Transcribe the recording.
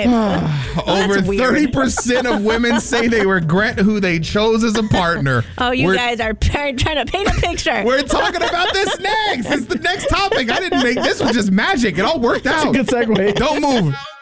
Over 30% of women say they regret who they chose as a partner. Oh, you guys are trying to paint a picture. We're talking about this next. It's the next topic. I didn't make this. Was just magic. It all worked out. That's a good segue. Don't move.